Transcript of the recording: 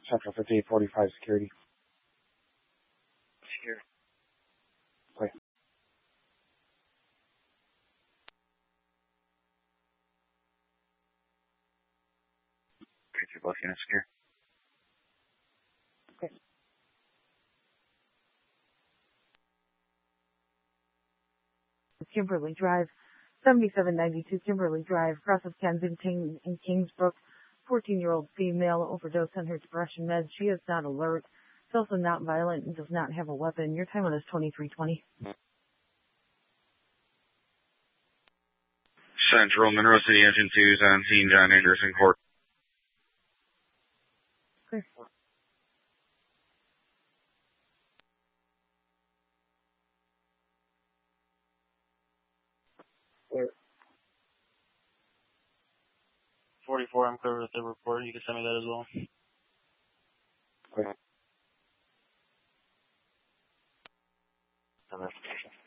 Central 5845 security. Here. Play. 32 bus units here. Okay. Kimberly Drive, 7792 Kimberly Drive, crosses Kensington and Kingsbrook. 14-year-old female overdosed on her depression meds. She is not alert. She's also not violent and does not have a weapon. Your time on is 2320. Central, Monroe City Engine 2's on scene, John Anderson Court. Okay. Where? 44, I'm covered with the report. You can send me that as well. Okay. Investigation.